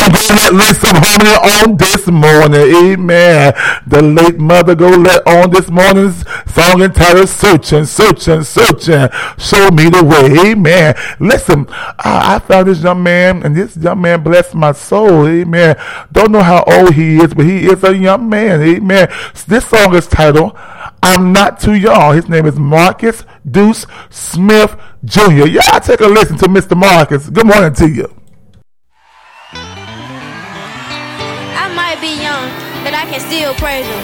gonna let some harmony on this morning. Amen. The late mother go let on this morning's song entitled Searching, Searching, Searching. Show me the way. Amen. Listen, I found this young man, and this young man blessed my soul. Amen. Don't know how old he is, but he is a young man. Amen. This song is titled I'm Not Too Young. His name is Marcus Deuce Smith Jr. Y'all take a listen to Mr. Marcus. Good morning to you. I might be young, but I can still praise him.